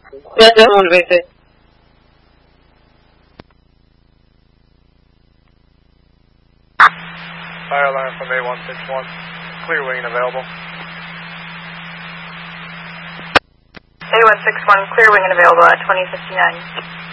Yeah, motivated. Fire alarm from A161. Clear wing available. A161, clear wing and available at 2059.